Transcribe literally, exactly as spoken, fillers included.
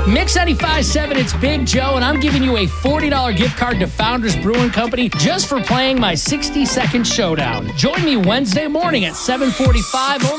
Mix ninety-five point seven, it's Big Joe, and I'm giving you a forty dollars gift card to Founders Brewing Company just for playing my sixty second showdown. Join me Wednesday morning at seven forty-five.